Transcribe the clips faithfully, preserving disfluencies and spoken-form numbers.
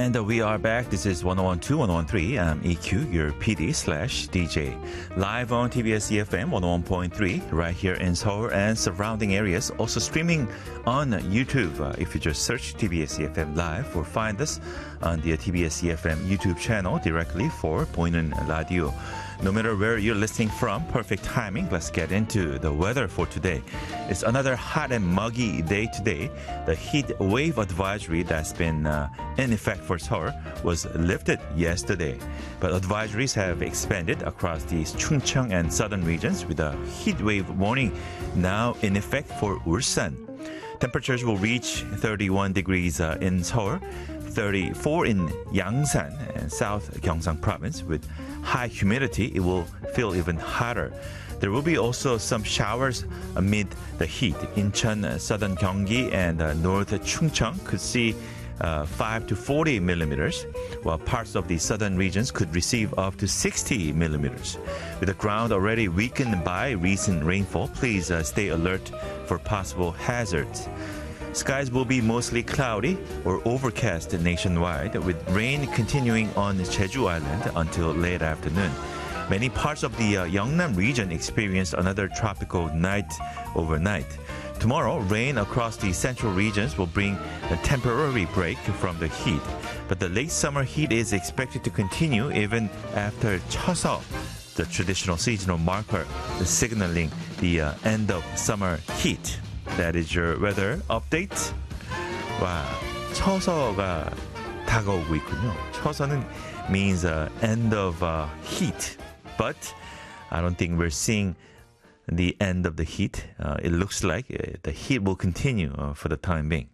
And we are back. This is one oh one two, one oh one three. I'm E Q, your P D slash D J. Live on T B S E F M one oh one point three, right here in Seoul and surrounding areas. Also streaming on YouTube. Uh, if you just search T B S E F M Live or find us on the T B S E F M YouTube channel directly for 보이는 라디오. No matter where you're listening from, perfect timing. Let's get into the weather for today. It's another hot and muggy day today. The heat wave advisory that's been uh, in effect for Seoul was lifted yesterday. But advisories have expanded across the Chungcheong and southern regions with a heat wave warning now in effect for Ulsan. Temperatures will reach thirty-one degrees uh, in Seoul, thirty-four in Yangsan and South Gyeongsang province. With high humidity, it will feel even hotter. There will be also some showers amid the heat. Incheon, southern Gyeonggi, and uh, north Chungcheong could see uh, five to forty millimeters, while parts of the southern regions could receive up to sixty millimeters. With the ground already weakened by recent rainfall, please uh, stay alert for possible hazards. Skies will be mostly cloudy or overcast nationwide, with rain continuing on Jeju Island until late afternoon. Many parts of the uh, Yeongnam region experienced another tropical night overnight. Tomorrow, rain across the central regions will bring a temporary break from the heat. But the late summer heat is expected to continue even after Choseok, the traditional seasonal marker signaling the uh, end of summer heat. That is your weather update. 와, 처서가 다가오고 있군요. 처서는 means uh, end of uh, heat. But I don't think we're seeing the end of the heat. Uh, it looks like uh, the heat will continue uh, for the time being.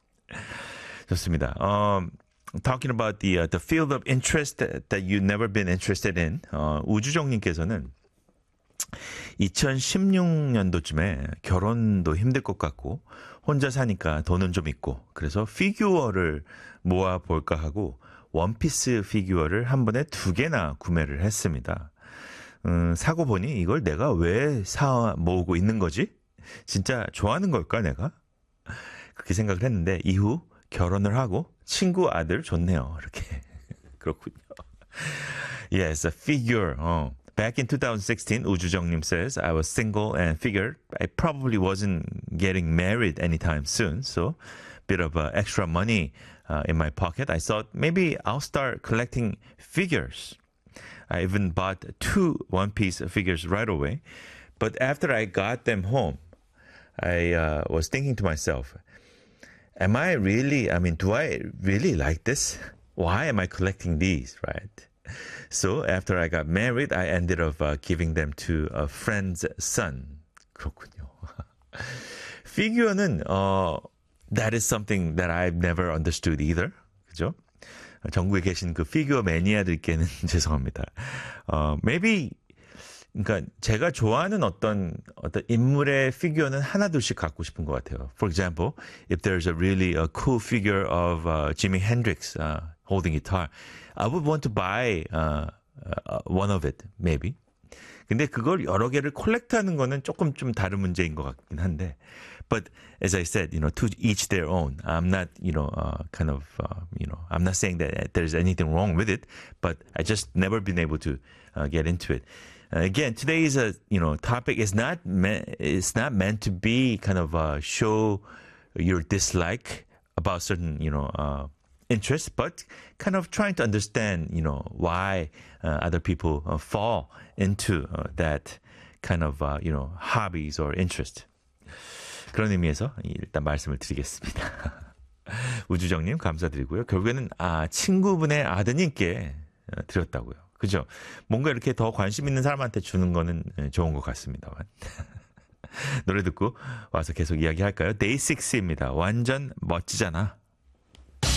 좋습니다. Um, talking about the uh, the field of interest that, that you've never been interested in. 어, 우주정님께서는 이천십육 년도쯤에 결혼도 힘들 것 같고 혼자 사니까 돈은 좀 있고 그래서 피규어를 모아볼까 하고 원피스 피규어를 한 번에 두 개나 구매를 했습니다. 음, 사고 보니 이걸 내가 왜 사 모으고 있는 거지? 진짜 좋아하는 걸까 내가? 그렇게 생각을 했는데 이후 결혼을 하고 친구 아들 좋네요. 이렇게 그렇군요. Yes, a figure. 어. Back in two thousand sixteen, 우주정님 says, I was single and figured I probably wasn't getting married anytime soon. So, bit of uh, extra money uh, in my pocket. I thought maybe I'll start collecting figures. I even bought two one-piece figures right away. But after I got them home, I uh, was thinking to myself, am I really, I mean, do I really like this? Why am I collecting these, right? So after I got married, I ended up uh, giving them to a friend's son. 그렇군요. 피규어는 uh, that is something that I've never understood either. 그죠? 전국에 계신 그 피규어 매니아들께는 죄송합니다. Uh, maybe 그러니까 제가 좋아하는 어떤 어떤 인물의 피규어는 하나둘씩 갖고 싶은 것 같아요. For example, if there's a really a cool figure of uh, Jimi Hendrix uh, holding guitar, I would want to buy uh, uh, one of it, maybe. 근데 그걸 여러 개를 콜렉트하는 거는 조금 좀 다른 문제인 것 같긴 한데, but as I said, you know, to each their own. I'm not, you know, uh, kind of, uh, you know, I'm not saying that there's anything wrong with it, but I just never been able to uh, get into it. Uh, again, today's uh, you know topic is not me- it's not meant to be kind of uh, show your dislike about certain you know uh, interests, but kind of trying to understand you know why uh, other people uh, fall into uh, that kind of uh, you know hobbies or interest. 그런 의미에서 일단 말씀을 드리겠습니다. 우주정님 감사드리고요. 결국에는 아 친구분의 아드님께 어, 드렸다고요. 그죠? 뭔가 이렇게 더 관심 있는 사람한테 주는 거는 좋은 것 같습니다만. 노래 듣고 와서 계속 이야기할까요? 데이식스입니다. 완전 멋지잖아.